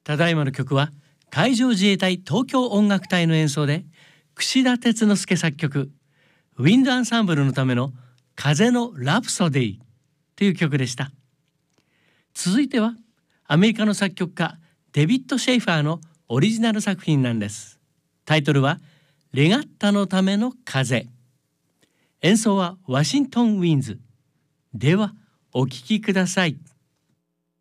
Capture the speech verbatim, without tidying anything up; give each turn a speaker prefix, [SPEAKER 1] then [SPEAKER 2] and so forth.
[SPEAKER 1] ただいまの曲は海上自衛隊東京音楽隊の演奏で、櫛田哲之助作曲、ウィンドアンサンブルのための風のラプソディという曲でした。続いてはアメリカの作曲家デビッド・シェイファーのオリジナル作品なんです。タイトルはレガッタのための風。演奏はワシントン・ウィンズ。ではお聴きください。